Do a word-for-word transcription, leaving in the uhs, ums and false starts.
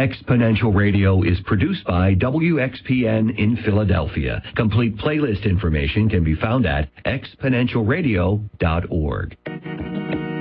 Exponential Radio is produced by W X P N in Philadelphia. Complete playlist information can be found at exponential radio dot org.